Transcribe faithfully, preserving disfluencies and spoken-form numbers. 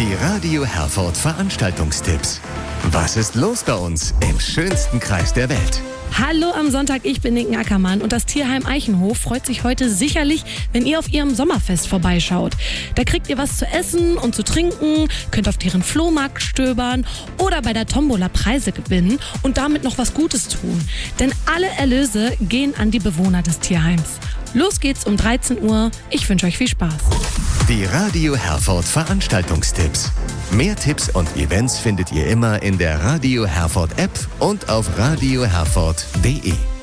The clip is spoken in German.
Die Radio Herford Veranstaltungstipps. Was ist los bei uns im schönsten Kreis der Welt? Hallo am Sonntag, ich bin Nicken Ackermann und das Tierheim Eichenhof freut sich heute sicherlich, wenn ihr auf ihrem Sommerfest vorbeischaut. Da kriegt ihr was zu essen und zu trinken, könnt auf deren Flohmarkt stöbern oder bei der Tombola Preise gewinnen und damit noch was Gutes tun. Denn alle Erlöse gehen an die Bewohner des Tierheims. Los geht's um dreizehn Uhr. Ich wünsche euch viel Spaß. Die Radio Herford Veranstaltungstipps. Mehr Tipps und Events findet ihr immer in der Radio Herford App und auf radio herford punkt de.